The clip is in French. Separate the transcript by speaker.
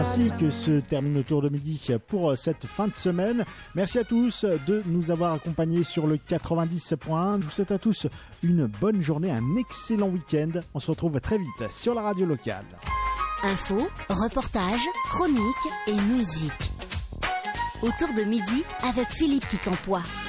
Speaker 1: Ainsi que se termine le tour de midi pour cette fin de semaine. Merci à tous de nous avoir accompagnés sur le 90.1. Je vous souhaite à tous une bonne journée, un excellent week-end. On se retrouve très vite sur la radio locale.
Speaker 2: Infos, reportages, chroniques et musique. Autour de midi avec Philippe Quincampoix.